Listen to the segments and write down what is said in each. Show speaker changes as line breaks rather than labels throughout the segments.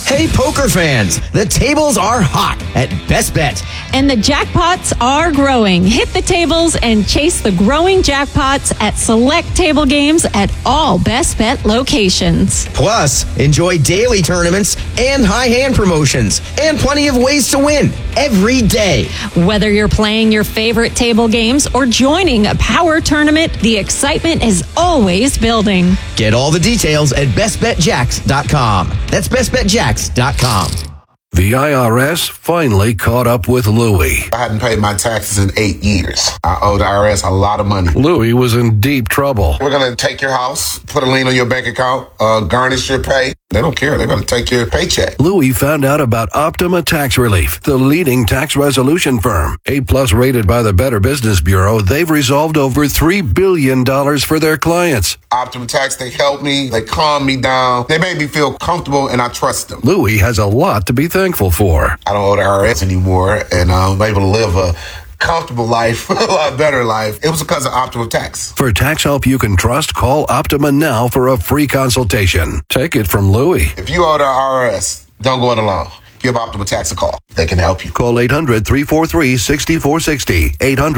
Hey, poker fans, the tables are hot at Best Bet.
And the jackpots are growing. Hit the tables and chase the growing jackpots at select table games at all Best Bet locations.
Plus, enjoy daily tournaments and high hand promotions and plenty of ways to win every day.
Whether you're playing your favorite table games or joining a power tournament, the excitement is always building.
Get all the details at bestbetjacks.com. That's bestbetjacks.com.
The IRS finally caught up with Louie.
I hadn't paid my taxes in 8 years. I owe the IRS a lot of money.
Louie was in deep trouble.
We're going to take your house, put a lien on your bank account, garnish your pay. They don't care. They're going to take your paycheck.
Louie found out about Optima Tax Relief, the leading tax resolution firm. A+ rated by the Better Business Bureau, they've resolved over $3 billion for their clients.
Optima Tax, they helped me. They calmed me down. They made me feel comfortable, and I trust them.
Louie has a lot to be thankful for.
I don't owe the IRS anymore, and I'm able to live a comfortable life, a lot better life. It was because of Optima Tax.
For tax help you can trust, call Optima now for a free consultation. Take it from Louie.
If you owe the IRS, don't go it alone. Give Optima Tax a call. They can help you.
Call 800-343-6460.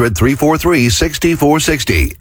800-343-6460.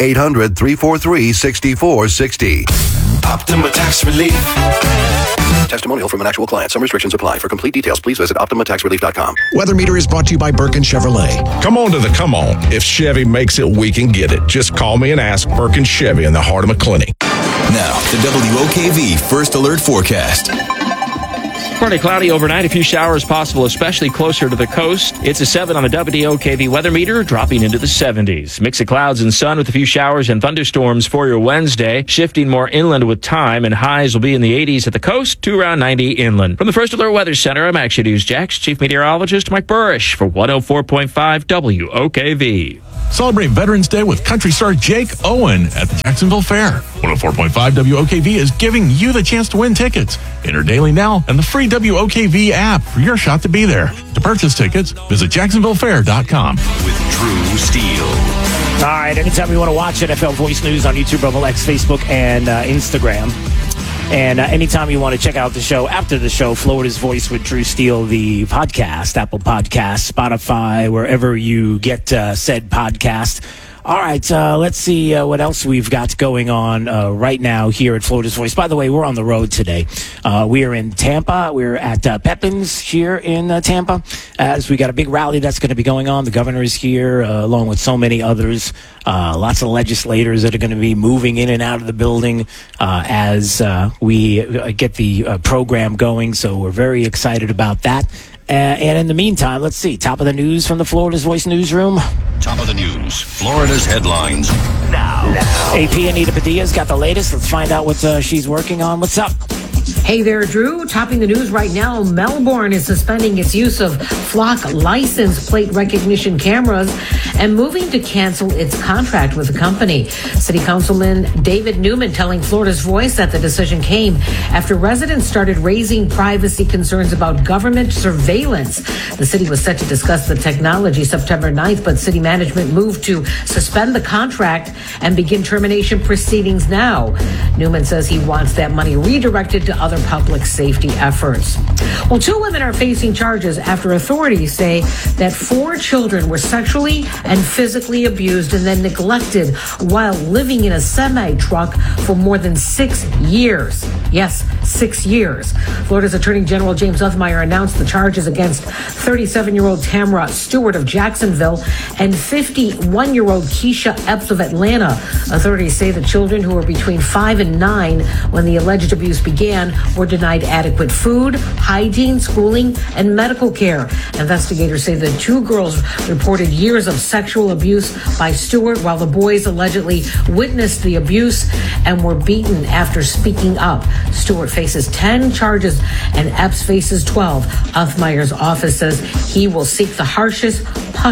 800-343-6460.
Optima Tax Relief.
Testimonial from an actual client. Some restrictions apply. For complete details, please visit OptimaTaxRelief.com.
Weather Meter is brought to you by Birkin Chevrolet.
Come on to the come on. If Chevy makes it, we can get it. Just call me and ask. Birkin Chevy in the heart of McClenny.
Now, the WOKV First Alert Forecast.
Partly cloudy overnight, a few showers possible, especially closer to the coast. It's a 7 on the WOKV weather meter, dropping into the 70s. Mix of clouds and sun with a few showers and thunderstorms for your Wednesday, shifting more inland with time, and highs will be in the 80s at the coast to around 90 inland. From the First Alert Weather Center, I'm Action News Jax Chief Meteorologist Mike Burrish for 104.5 WOKV.
Celebrate Veterans Day with country star Jake Owen at the Jacksonville Fair. 104.5 WOKV is giving you the chance to win tickets. Enter daily now and the free WOKV app for your shot to be there. To purchase tickets, visit JacksonvilleFair.com.
With Drew Steele.
All right, anytime you want to watch NFL Voice News on YouTube, X, Facebook, and Instagram. And anytime you want to check out the show after the show, Florida's Voice with Drew Steele, the podcast, Apple Podcasts, Spotify, wherever you get said podcast. All right, let's see what else we've got going on right now here at Florida's Voice. By the way, we're on the road today. We are in Tampa. We're at Pepin's here in Tampa, as we got a big rally that's going to be going on. The governor is here, along with so many others. Lots of legislators that are going to be moving in and out of the building as we get the program going. So we're very excited about that. And in the meantime, let's see. Top of the news from the Florida's Voice newsroom.
Top of the news. Florida's headlines. Now.
AP Anita Padilla's got the latest. Let's find out what she's working on. What's up?
Hey there, Drew. Topping the news right now, Melbourne is suspending its use of Flock license plate recognition cameras and moving to cancel its contract with the company. City Councilman David Newman telling Florida's Voice that the decision came after residents started raising privacy concerns about government surveillance. The city was set to discuss the technology September 9th, but city management moved to suspend the contract and begin termination proceedings now. Newman says he wants that money redirected to other public safety efforts. Well, 2 women are facing charges after authorities say that 4 children were sexually and physically abused and then neglected while living in a semi-truck for more than 6 years. Yes, 6 years. Florida's Attorney General James Othmeyer announced the charges against 37-year-old Tamra Stewart of Jacksonville and 51-year-old Keisha Epps of Atlanta. Authorities say the children, who were between 5 and 9 when the alleged abuse began, were denied adequate food, hygiene, schooling, and medical care. Investigators say the 2 girls reported years of sexual abuse by Stewart, while the boys allegedly witnessed the abuse and were beaten after speaking up. Stewart faces 10 charges and Epps faces 12. Othmeyer's office says he will seek the harshest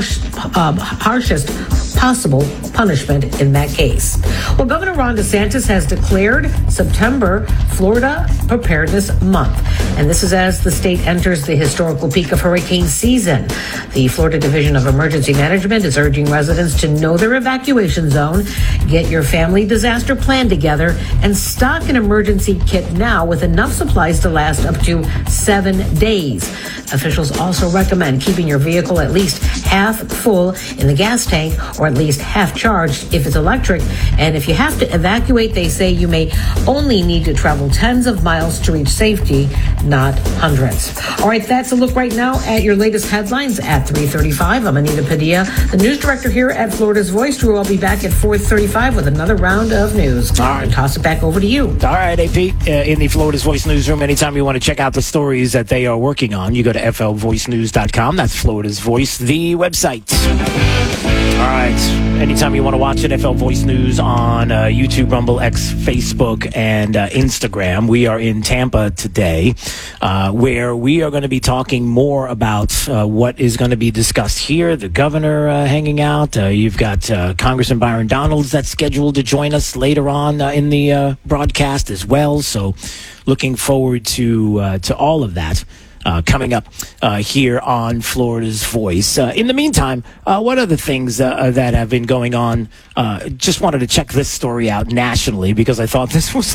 possible punishment in that case. Well, Governor Ron DeSantis has declared September Florida Preparedness Month, and this is as the state enters the historical peak of hurricane season. The Florida Division of Emergency Management is urging residents to know their evacuation zone, get your family disaster plan together, and stock an emergency kit now with enough supplies to last up to 7 days. Officials also recommend keeping your vehicle at least half full in the gas tank or at least half charged if it's electric. And if you have to evacuate, they say you may only need to travel tens of miles to reach safety, not hundreds. All right, that's a look right now at your latest headlines at 3:35. I'm Anita Padilla, the news director here at Florida's Voice. Drew, I'll be back at 4:35 with another round of news. All right. Toss it back over to you.
All right, AP, in the Florida's Voice newsroom, anytime you want to check out the stories that they are working on, you go to flvoicenews.com. That's Florida's Voice, the website. All right, anytime you want to watch it, FL Voice News on YouTube, Rumble, X, Facebook, and Instagram. We are in Tampa today, where we are going to be talking more about what is going to be discussed here. The governor hanging out. You've got Congressman Byron Donalds that's scheduled to join us later on in the broadcast as well. So looking forward to all of that. Coming up here on Florida's Voice. In the meantime, what other things that have been going on? Just wanted to check this story out nationally because I thought this was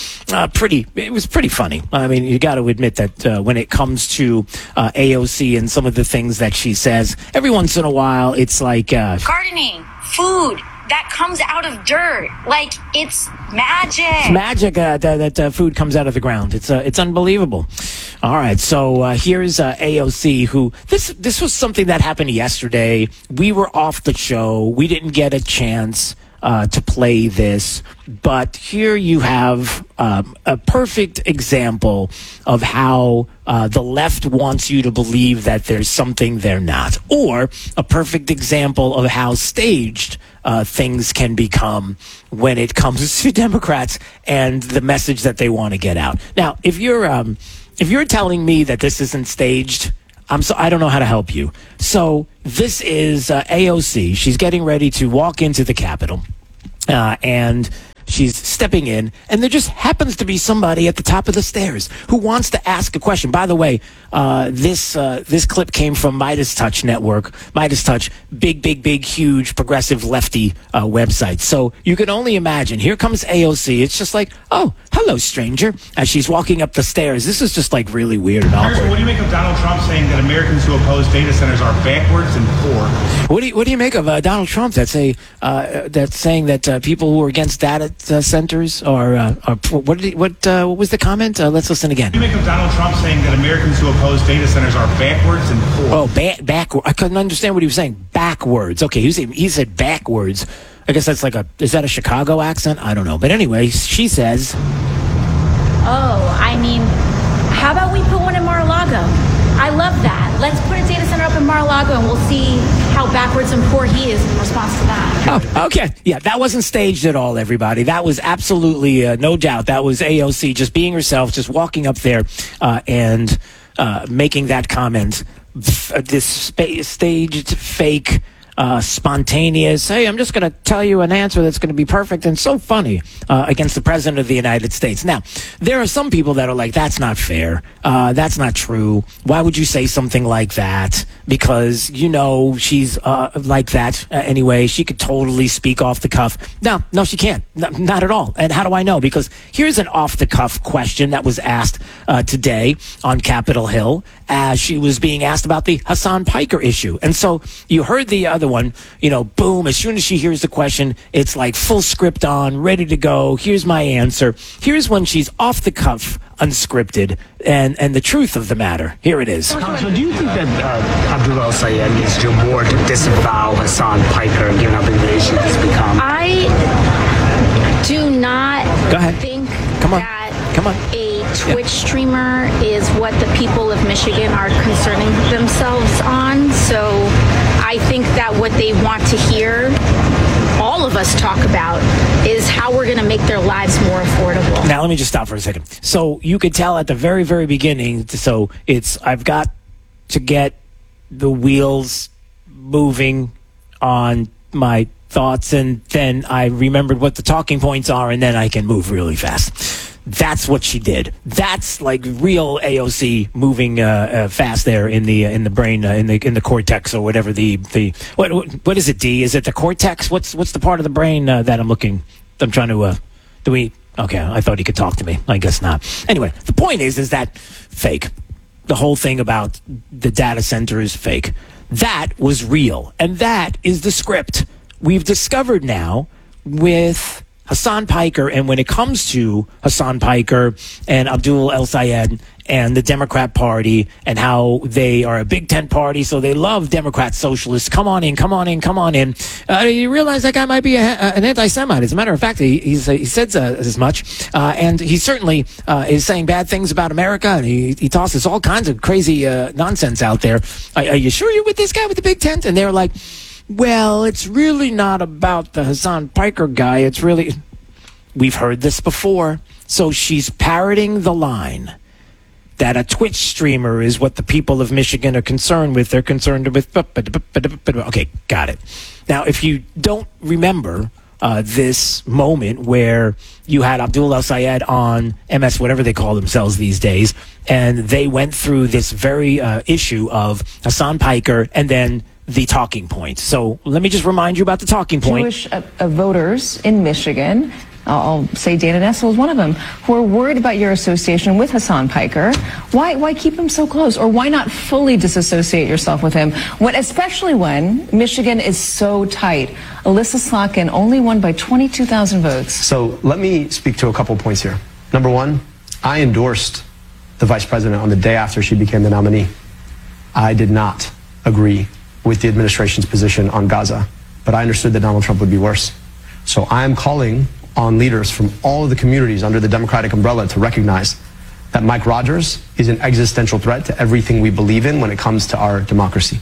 it was pretty funny. I mean, you got to admit that when it comes to AOC and some of the things that she says, every once in a while, it's like
gardening, food. That comes out of dirt. Like, it's magic.
It's magic that food comes out of the ground. It's unbelievable. All right, so here's AOC, who this was something that happened yesterday. We were off the show. We didn't get a chance to play this, but here you have a perfect example of how the left wants you to believe that there's something they're not, or a perfect example of how staged things can become when it comes to Democrats and the message that they want to get out. Now, if you're telling me that this isn't staged, I don't know how to help you. So this is AOC. She's getting ready to walk into the Capitol, and she's stepping in, and there just happens to be somebody at the top of the stairs who wants to ask a question. By the way, this clip came from Midas Touch Network. Midas Touch, big, huge, progressive lefty website. So you can only imagine. Here comes AOC. It's just like, oh, hello, stranger, as she's walking up the stairs. This is just like really weird and awkward.
What do you make of Donald Trump saying that Americans who oppose data centers are backwards and poor?
What do you make of Donald Trump that's saying that people who are against data centers are what was the comment? Let's listen again.
What do you make of Donald Trump saying that Americans who oppose data centers are backwards and poor?
Oh, backward. I couldn't understand what he was saying. Backwards. Okay, he said backwards. I guess that's is that a Chicago accent? I don't know. But anyway, she says,
oh, I mean, how about we put one in Mar-a-Lago? I love that. Let's put a data center up in Mar-a-Lago and we'll see how backwards and poor he is in response to that.
Oh, okay. Yeah, that wasn't staged at all, everybody. That was absolutely, no doubt, that was AOC just being herself, just walking up there and making that comment. This staged, fake, spontaneous, hey, I'm just going to tell you an answer that's going to be perfect and so funny against the President of the United States. Now, there are some people that are like, that's not fair. That's not true. Why would you say something like that? Because, she's like that anyway. She could totally speak off the cuff. No, she can't. Not at all. And how do I know? Because here's an off-the-cuff question that was asked today on Capitol Hill as she was being asked about the Hassan Piker issue. And so you heard the other one, boom, as soon as she hears the question, it's like full script on, ready to go. Here's my answer. Here's when she's off the cuff, unscripted, and the truth of the matter. Here it is.
Congressman, do you think that Abdul El-Sayed needs to do more to disavow Hassan Piker, given how big the issue has become?
I do not think that a Twitch streamer is what the people of Michigan are concerning themselves on. So I think that what they want to hear all of us talk about is how we're going to make their lives more affordable.
Now, let me just stop for a second. So you could tell at the very, very beginning, so I've got to get the wheels moving on my thoughts, and then I remembered what the talking points are, and then I can move really fast. That's what she did. That's like real AOC moving fast there in the brain, in the cortex, or whatever what is it? D, is it the cortex? What's the part of the brain that I'm trying to okay, I thought he could talk to me. I guess not. Anyway, the point is that fake. the whole thing about the data center is fake. That was real. And that is the script we've discovered now with Hassan Piker. And when it comes to Hassan Piker and Abdul El Sayed and the Democrat Party and how they are a Big Tent party, so they love Democrat socialists. Come on in. You realize that guy might be an anti-Semite. As a matter of fact, he said as much. And he certainly is saying bad things about America, and he tosses all kinds of crazy nonsense out there. Are you sure you're with this guy with the Big Tent? And they're like, well, it's really not about the Hassan Piker guy. It's really... We've heard this before. So she's parroting the line that a Twitch streamer is what the people of Michigan are concerned with. They're concerned with... Okay, got it. Now, if you don't remember this moment where you had Abdul El Sayed on MS, whatever they call themselves these days, and they went through this very issue of Hassan Piker and then the talking point. So let me just remind you about the talking point.
Jewish voters in Michigan... I'll say Dana Nessel is one of them, who are worried about your association with Hassan Piker. Why keep him so close? Or why not fully disassociate yourself with him, especially when Michigan is so tight? Alyssa Slotkin only won by 22,000 votes.
So let me speak to a couple points here. Number one, I endorsed the vice president on the day after she became the nominee. I did not agree with the administration's position on Gaza, but I understood that Donald Trump would be worse. So I am calling on leaders from all of the communities under the Democratic umbrella to recognize that Mike Rogers is an existential threat to everything we believe in when it comes to our democracy.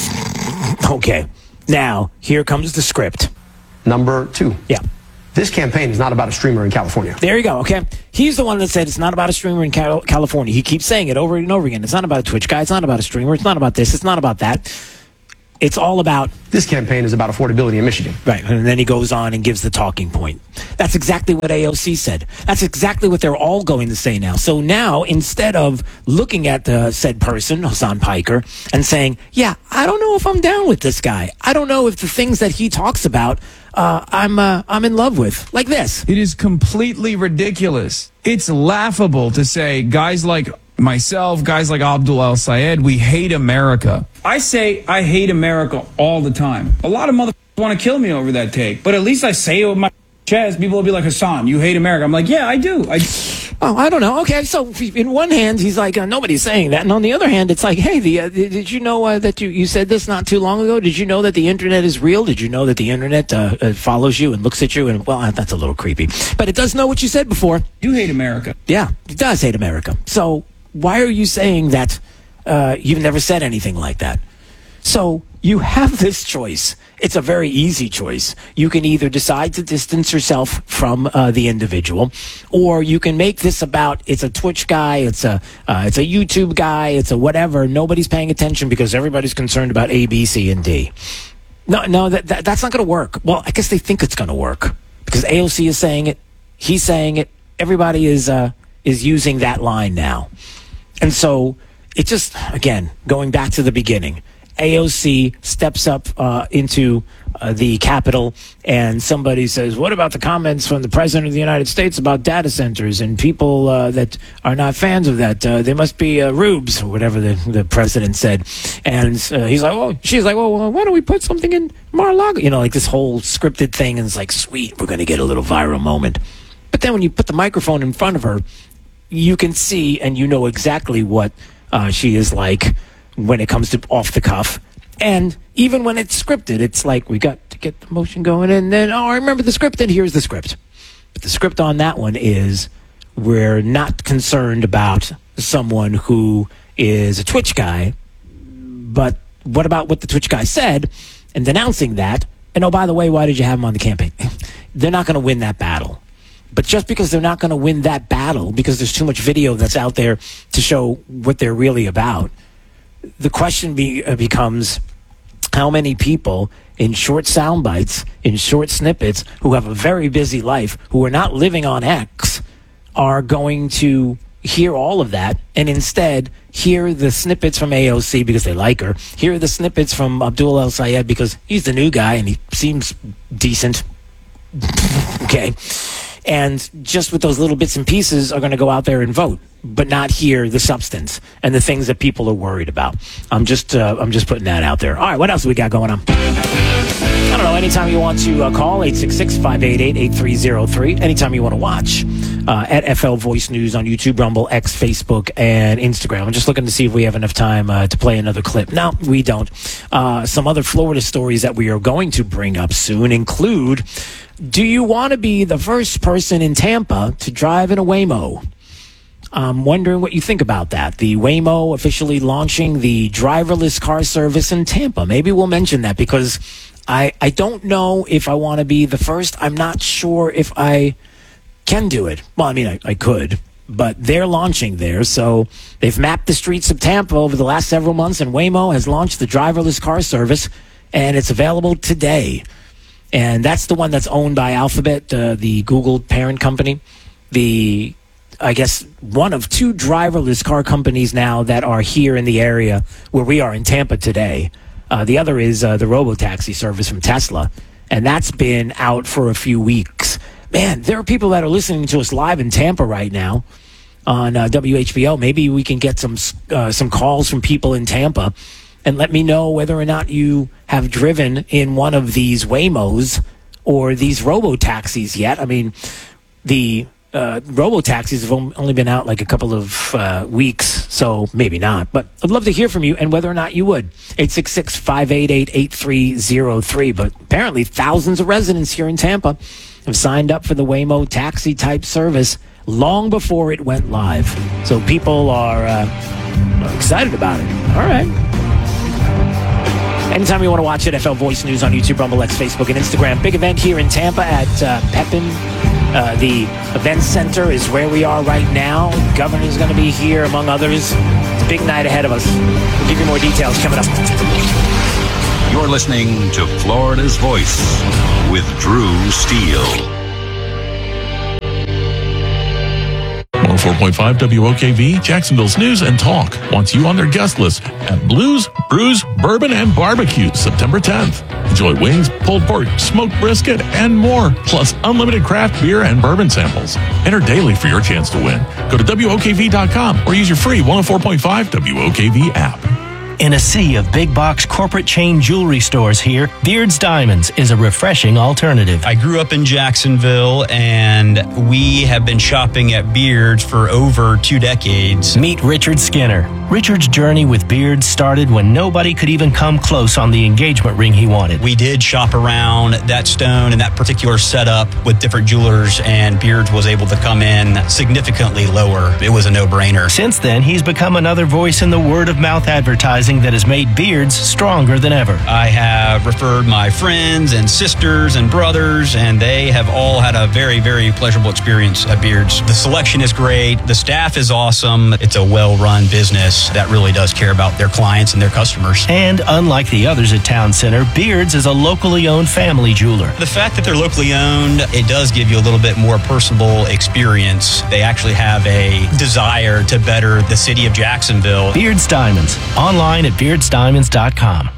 Okay. Now, here comes the script.
Number two.
Yeah.
This campaign is not about a streamer in California.
There you go, okay? He's the one that said it's not about a streamer in California. He keeps saying it over and over again. It's not about a Twitch guy. It's not about a streamer. It's not about this. It's not about that. It's all about...
This campaign is about affordability in Michigan.
Right, and then he goes on and gives the talking point. That's exactly what AOC said. That's exactly what they're all going to say now. So now, instead of looking at the said person, Hassan Piker, and saying, yeah, I don't know if I'm down with this guy. I don't know if the things that he talks about, I'm in love with. Like this.
It is completely ridiculous. It's laughable to say guys like myself, guys like Abdul El Sayed, we hate America. I say I hate America all the time. A lot of motherfuckers want to kill me over that take, but at least I say it with my chest. People will be like, Hassan, you hate America. I'm like, yeah, I do.
I don't know. Okay, so in one hand, he's like, nobody's saying that. And on the other hand, it's like, hey, did you know that you said this not too long ago? Did you know that the internet is real? Did you know that the internet follows you and looks at you? And, well, that's a little creepy. But it does know what you said before.
You hate America.
Yeah, it does hate America. So why are you saying that you've never said anything like that? So you have this choice. It's a very easy choice. You can either decide to distance yourself from the individual, or you can make this about it's a Twitch guy, it's a YouTube guy, it's a whatever. Nobody's paying attention because everybody's concerned about A, B, C, and D. No, that's not going to work. Well, I guess they think it's going to work because AOC is saying it, he's saying it. Everybody is using that line now, and so it just again going back to the beginning. AOC steps up into the Capitol, and somebody says, what about the comments from the President of the United States about data centers and people that are not fans of that? They must be rubes, or whatever the President said. And she's like, well, why don't we put something in Mar-a-Lago? You know, like this whole scripted thing, and it's like, sweet, we're going to get a little viral moment. But then when you put the microphone in front of her, you can see and you know exactly what she is like when it comes to off the cuff. And even when it's scripted, it's like, we got to get the motion going, and then, I remember the script, and here's the script. But the script on that one is, we're not concerned about someone who is a Twitch guy, but what about what the Twitch guy said, and denouncing that, and oh, by the way, why did you have him on the campaign? They're not going to win that battle. But just because they're not going to win that battle, because there's too much video that's out there to show what they're really about, the question becomes how many people in short sound bites, in short snippets, who have a very busy life, who are not living on X, are going to hear all of that and instead hear the snippets from AOC because they like her, hear the snippets from Abdul El Sayed because he's the new guy and he seems decent. Okay. and just with those little bits and pieces are going to go out there and vote, but not hear the substance and the things that people are worried about. I'm just putting that out there. All right, what else do we got going on? I don't know. Anytime you want to call, 866-588-8303. Anytime you want to watch, at FL Voice News on YouTube, Rumble, X, Facebook, and Instagram. I'm just looking to see if we have enough time to play another clip. No, we don't. Some other Florida stories that we are going to bring up soon include, do you want to be the first person in Tampa to drive in a Waymo? I'm wondering what you think about that. The Waymo officially launching the driverless car service in Tampa. Maybe we'll mention that because I don't know if I want to be the first. I'm not sure if I can do it. Well, I mean, I could, but they're launching there. So they've mapped the streets of Tampa over the last several months, and Waymo has launched the driverless car service, and it's available today. And that's the one that's owned by Alphabet, the Google parent company. I guess, one of two driverless car companies now that are here in the area where we are in Tampa today. The other is the robotaxi service from Tesla, and that's been out for a few weeks. Man, there are people that are listening to us live in Tampa right now on WHBO. Maybe we can get some calls from people in Tampa and let me know whether or not you have driven in one of these Waymos or these robotaxis yet. I mean, the robo-taxis have only been out like a couple of weeks, so maybe not. But I'd love to hear from you and whether or not you would. 866-588-8303. But apparently thousands of residents here in Tampa have signed up for the Waymo taxi-type service long before it went live. So people are excited about it. All right. Anytime you want to watch NFL Voice News on YouTube, Rumble, X, Facebook, and Instagram. Big event here in Tampa at Pepin. The event center is where we are right now. The governor's going to be here, among others. It's a big night ahead of us. We'll give you more details coming up.
You're listening to Florida's Voice with Drew Steele.
104.5 WOKV, Jacksonville's News and Talk wants you on their guest list at Blues, Brews, Bourbon, and Barbecue, September 10th. Enjoy wings, pulled pork, smoked brisket, and more, plus unlimited craft beer and bourbon samples. Enter daily for your chance to win. Go to WOKV.com or use your free 104.5 WOKV app.
In a sea of big box corporate chain jewelry stores here, Beard's Diamonds is a refreshing alternative.
I grew up in Jacksonville, and we have been shopping at Beard's for over 2 decades.
Meet Richard Skinner. Richard's journey with Beard's started when nobody could even come close on the engagement ring he wanted.
We did shop around that stone and that particular setup with different jewelers, and Beard's was able to come in significantly lower. It was a no-brainer.
Since then, he's become another voice in the word-of-mouth advertising that has made Beard's stronger than ever.
I have referred my friends and sisters and brothers, and they have all had a very, very pleasurable experience at Beard's. The selection is great. The staff is awesome. It's a well-run business that really does care about their clients and their customers.
And unlike the others at Town Center, Beard's is a locally owned family jeweler.
The fact that they're locally owned, it does give you a little bit more personable experience. They actually have a desire to better the city of Jacksonville.
Beard's Diamonds. Online at beardsdiamonds.com.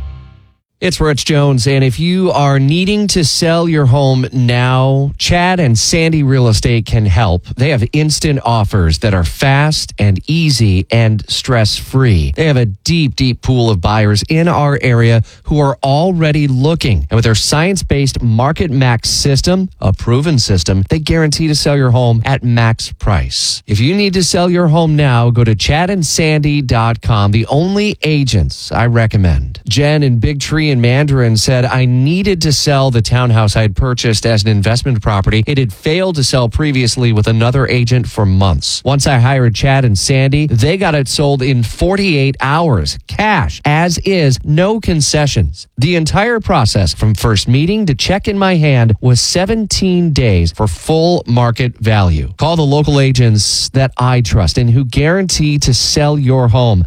It's Rich Jones, and if you are needing to sell your home now, Chad and Sandy Real Estate can help. They have instant offers that are fast and easy and stress-free. They have a deep, deep pool of buyers in our area who are already looking. And with their science-based Market Max system, a proven system, they guarantee to sell your home at max price. If you need to sell your home now, go to chadandsandy.com, the only agents I recommend. Jen in Big Tree in Mandarin said, I needed to sell the townhouse I'd purchased as an investment property. It had failed to sell previously with another agent for months. Once I hired Chad and Sandy, they got it sold in 48 hours. Cash, as is, no concessions. The entire process from first meeting to check in my hand was 17 days for full market value. Call the local agents that I trust and who guarantee to sell your home.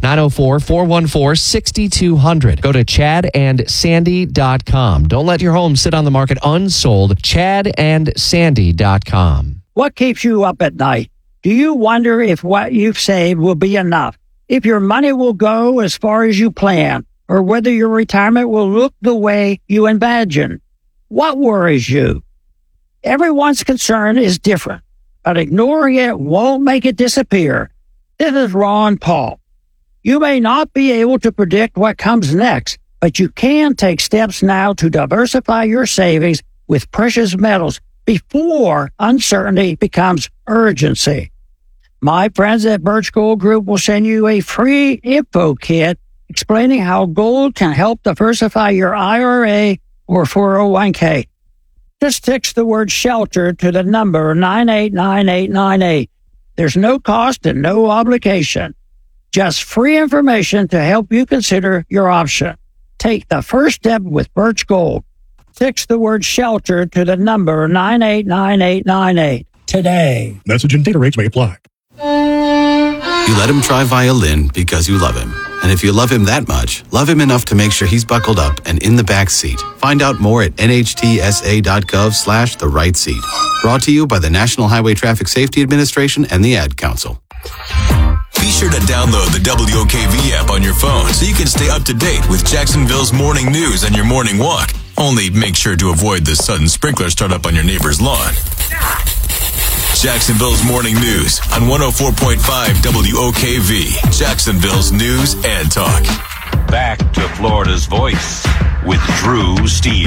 904-414-6200. Go to chadandsandy.com. Don't let your home sit on the market unsold. chadandsandy.com.
What keeps you up at night? Do you wonder if what you've saved will be enough? If your money will go as far as you plan? Or whether your retirement will look the way you imagine? What worries you? Everyone's concern is different, but ignoring it won't make it disappear. This is Ron Paul. You may not be able to predict what comes next, but you can take steps now to diversify your savings with precious metals before uncertainty becomes urgency. My friends at Birch Gold Group will send you a free info kit explaining how gold can help diversify your IRA or 401k. Just text the word shelter to the number 989898. There's no cost and no obligation. Just free information to help you consider your option. Take the first step with Birch Gold. Text the word shelter to the number 989898 today.
Message and data rates may apply.
You let him try violin because you love him. And if you love him that much, love him enough to make sure he's buckled up and in the back seat. Find out more at nhtsa.gov/the right seat. Brought to you by the National Highway Traffic Safety Administration and the Ad Council.
Be sure to download the WOKV app on your phone so you can stay up to date with Jacksonville's morning news and your morning walk. Only make sure to avoid the sudden sprinkler startup on your neighbor's lawn. Jacksonville's morning news on 104.5 WOKV, Jacksonville's news and talk.
Back to Florida's Voice with Drew Steele.